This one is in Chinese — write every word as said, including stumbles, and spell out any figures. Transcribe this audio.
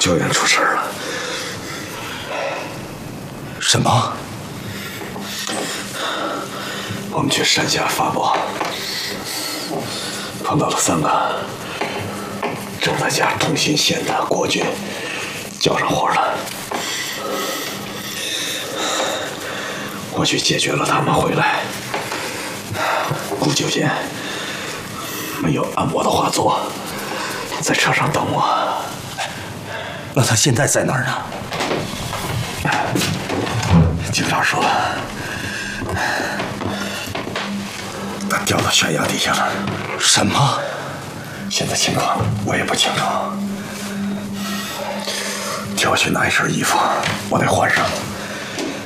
救援出事了。 什么？ 我们去山下发报，碰到了三个正在家同心县的国军，交上活了。我去解决了他们回来。顾九剑没有按我的话做，在车上等我。 那他现在在哪儿呢？ 警长说，他掉到悬崖底下了。 什么？ 现在情况我也不清楚。替我去拿一身衣服，我得换上。